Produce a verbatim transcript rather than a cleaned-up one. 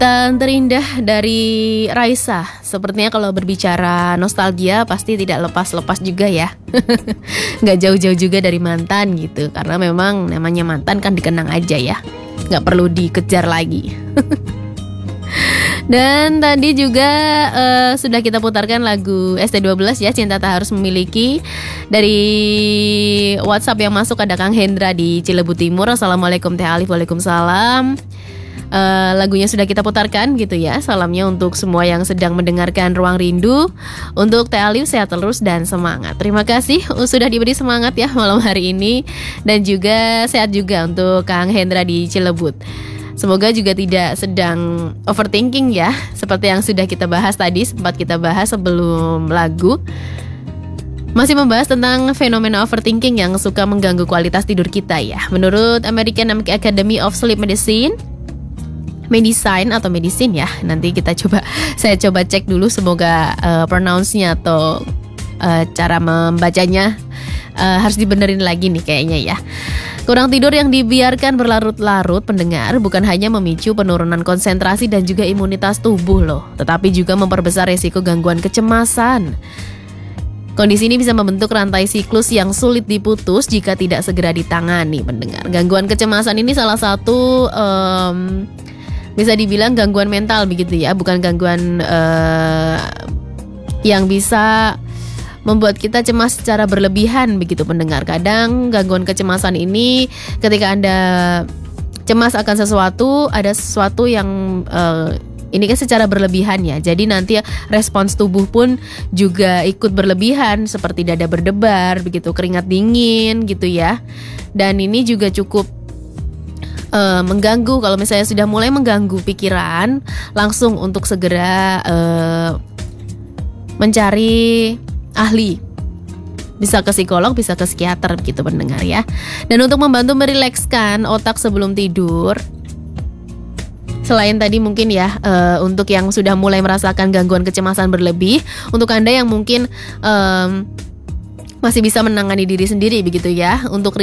Tan terindah dari Raisa. Sepertinya kalau berbicara nostalgia pasti tidak lepas-lepas juga ya. Gak jauh-jauh juga dari mantan gitu. Karena memang namanya mantan kan dikenang aja ya, gak perlu dikejar lagi. Dan tadi juga uh, sudah kita putarkan lagu S T dua belas ya, Cinta Tak Harus Memiliki. Dari WhatsApp yang masuk ada Kang Hendra di Cilebu Timur. Assalamualaikum Teh Alif. Waalaikumsalam. Uh, lagunya sudah kita putarkan gitu ya. Salamnya untuk semua yang sedang mendengarkan Ruang Rindu. Untuk Teh Alif sehat terus dan semangat. Terima kasih uh, sudah diberi semangat ya malam hari ini. Dan juga sehat juga untuk Kang Hendra di Cilebut. Semoga juga tidak sedang overthinking ya, seperti yang sudah kita bahas tadi, sempat kita bahas sebelum lagu. Masih membahas tentang fenomena overthinking yang suka mengganggu kualitas tidur kita ya. Menurut American Academy of Sleep Medicine, Medicine atau medicine ya, nanti kita coba, saya coba cek dulu, semoga uh, pronounce-nya atau uh, cara membacanya uh, harus dibenerin lagi nih kayaknya ya. Kurang tidur yang dibiarkan berlarut-larut pendengar bukan hanya memicu penurunan konsentrasi dan juga imunitas tubuh loh, tetapi juga memperbesar resiko gangguan kecemasan. Kondisi ini bisa membentuk rantai siklus yang sulit diputus jika tidak segera ditangani pendengar. Gangguan kecemasan ini salah satu um, bisa dibilang gangguan mental begitu ya, bukan gangguan uh, yang bisa membuat kita cemas secara berlebihan begitu pendengar. Kadang gangguan kecemasan ini ketika Anda cemas akan sesuatu, ada sesuatu yang uh, ini kan secara berlebihan ya. Jadi nanti respons tubuh pun juga ikut berlebihan, seperti dada berdebar begitu, keringat dingin gitu ya. Dan ini juga cukup Uh, mengganggu. Kalau misalnya sudah mulai mengganggu pikiran, langsung untuk segera uh, mencari ahli. Bisa ke psikolog, bisa ke psikiater begitu pendengar ya. Dan untuk membantu merilekskan otak sebelum tidur, selain tadi mungkin ya uh, untuk yang sudah mulai merasakan gangguan kecemasan berlebih, untuk Anda yang mungkin um, masih bisa menangani diri sendiri begitu ya, untuk